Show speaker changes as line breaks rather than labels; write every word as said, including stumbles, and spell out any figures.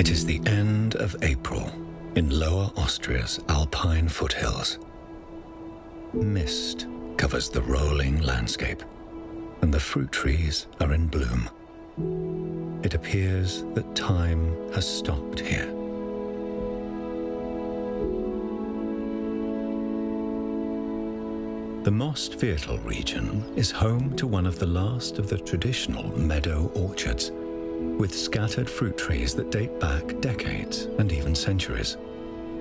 It is the end of April in Lower Austria's alpine foothills. Mist covers the rolling landscape, and the fruit trees are in bloom. It appears that time has stopped here. The Mostviertel region is home to one of the last of the traditional meadow orchards, with scattered fruit trees that date back decades and even centuries.